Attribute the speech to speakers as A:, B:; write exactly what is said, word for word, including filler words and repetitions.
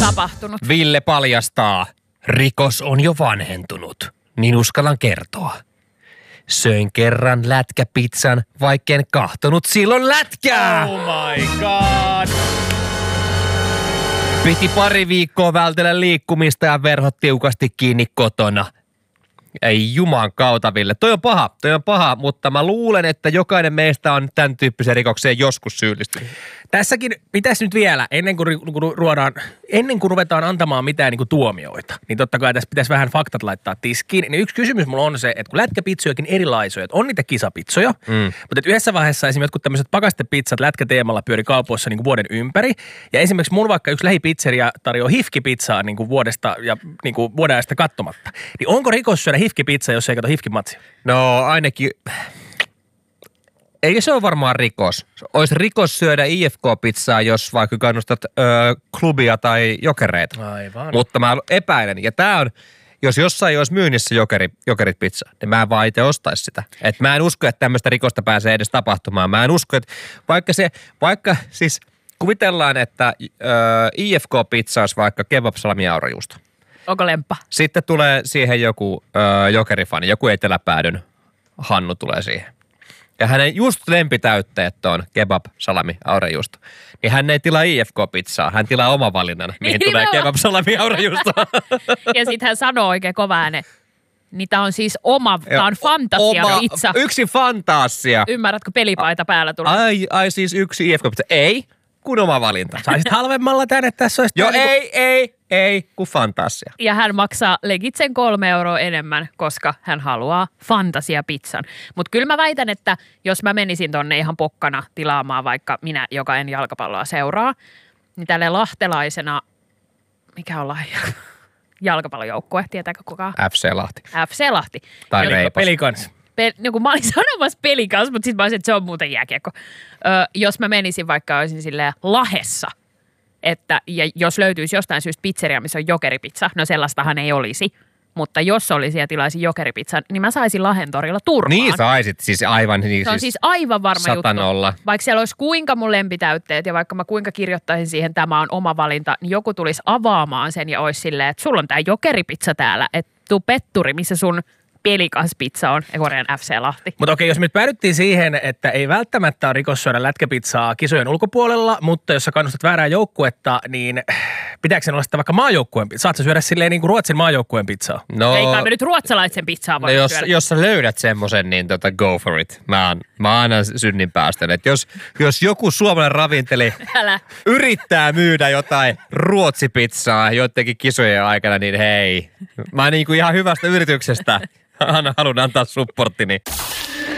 A: tapahtunut?
B: Ville paljastaa. Rikos on jo vanhentunut. Niin uskallan kertoa. Söin kerran lätkäpizzan, vaikken kahtonut silloin lätkää.
C: Oh my god.
B: Piti pari viikkoa vältellä liikkumista ja verhot tiukasti kiinni kotona. Ei juman kautta, Ville. Toi on paha, toi on paha, mutta mä luulen, että jokainen meistä on tämän tyyppiseen rikokseen joskus syyllistynyt.
C: Tässäkin pitäisi nyt vielä, ennen kuin, kun ruodaan, ennen kuin ruvetaan antamaan mitään niin kuin tuomioita, niin totta kai tässä pitäisi vähän faktat laittaa tiskiin. Niin yksi kysymys mulla on se, että kun lätkäpitsojakin erilaisia, että on niitä kisapitsoja, mm. mutta että yhdessä vaiheessa esimerkiksi jotkut tämmöiset pakastepizzat lätkäteemalla pyöri kaupoissa niin kuin vuoden ympäri. Ja esimerkiksi mun vaikka yksi lähipizzeria tarjoaa hifkipizzaa niin kuin vuodesta ja niin kuin vuoden ajasta katsomatta. Niin onko rikos syödä hifkipizza, jos ei kato hifkimatsia?
B: No ainakin... Ei se ole varmaan rikos. Olisi rikos syödä I F K-pizzaa, jos vaikka kannustat öö, klubia tai jokereita.
C: Aivan.
B: Mutta mä epäilen. Ja tää on, jos jossain olisi myynnissä jokeri, jokerit pizza, niin mä en vaan itse ostaisi sitä. Et mä en usko, että tämmöistä rikosta pääsee edes tapahtumaan. Mä en usko, että vaikka se, vaikka siis kuvitellaan, että öö, I F K-pizza olisi vaikka kebab-salami aurajuusto.
A: Onko lemppa?
B: Sitten tulee siihen joku öö, jokerifani, joku eteläpäädyn Hannu tulee siihen. Ja hänen just lempitäytteet on kebab, salami, aurajuusto. Niin hän ei tilaa I F K-pizzaa, hän tilaa oman valinnan, mihin
A: Niin
B: tulee
A: on.
B: kebab, salami, aurajuusto.
A: Ja sitten hän sanoo oikein kova äänen, niin tää on siis oma, tää on fantasia-pizza.
B: Yksi fantasia.
A: Ymmärrätkö, pelipaita päällä tulee?
B: Ai, ai siis yksi I F K-pizza. Ei, kun oma valinta.
C: Saisit halvemmalla tän, että tässä olisi...
B: Joo,
C: tää
B: ei, ei, ei, kun fantasia.
A: Ja hän maksaa legit sen kolme euroa enemmän, koska hän haluaa fantasia-pizzan. Mutta kyllä mä väitän, että jos mä menisin tonne ihan pokkana tilaamaan, vaikka minä, joka en jalkapalloa seuraa, niin tälle lahtelaisena, mikä on lahja? Jalkapallojoukkue, tietääkö kukaan?
B: F C Lahti.
A: F C Lahti.
B: Tai
A: Joten-
B: Reipas.
C: Pelikans.
A: Pe- no kun mä olin sanomassa pelikans, mutta sitten mä olisin, että se on muuten jääkiekko. Ö, jos mä menisin vaikka olisin silleen Lahessa, että ja jos löytyisi jostain syystä pizzeria, missä on jokeripizza, no sellaistahan ei olisi, mutta jos olisi ja tilaisin jokeripizzan, niin mä saisin Lahden torilla turpaan.
B: Niin saisit, siis aivan. Niin
A: Se on siis aivan varma
B: sata
A: juttu.
B: nolla.
A: Vaikka siellä olisi kuinka mun lempitäytteet ja vaikka mä kuinka kirjoittaisin siihen, tämä on oma valinta, niin joku tulisi avaamaan sen ja olisi silleen, että sulla on tää jokeripizza täällä, että tuu petturi, missä sun Pelikas-pizza on, Ekorian F C Lahti.
C: Mutta okei, jos me nyt päädyttiin siihen, että ei välttämättä ole rikos syödä lätkäpizzaa kisojen ulkopuolella, mutta jos sä kannustat väärää joukkuetta, niin pitääkö sen olla sitten vaikka maajoukkueen pizzaa? Saat sä syödä silleen niin kuin Ruotsin maajoukkueen pizzaa?
B: No,
A: Eikä me nyt ruotsalaisen pizzaa
B: no
A: voi
B: jos,
A: syödä.
B: jos sä löydät semmoisen, niin tota go for it. Mä, oon, mä annan synnin päästön. Et jos, jos joku suomalainen ravinteli
A: Älä.
B: yrittää myydä jotain ruotsipizzaa joidenkin kisojen aikana, niin hei. Mä niin kuin ihan hyvästä yrityksestä haluan antaa supporttini.